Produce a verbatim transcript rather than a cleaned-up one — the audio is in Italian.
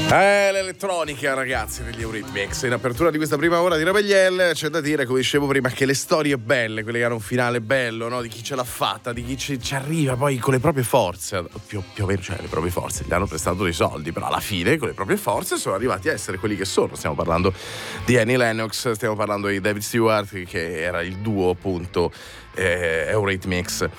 Eh, l'elettronica, ragazzi, degli Eurythmics. In apertura di questa prima ora di Rebelliel c'è da dire, come dicevo prima, che le storie belle, quelle che hanno un finale bello, no? Di chi ce l'ha fatta, di chi ci, ci arriva poi con le proprie forze, più, più o meno, cioè le proprie forze, gli hanno prestato dei soldi, però alla fine con le proprie forze sono arrivati a essere quelli che sono. Stiamo parlando di Annie Lennox, stiamo parlando di David Stewart, che era il duo appunto eh, Eurythmics.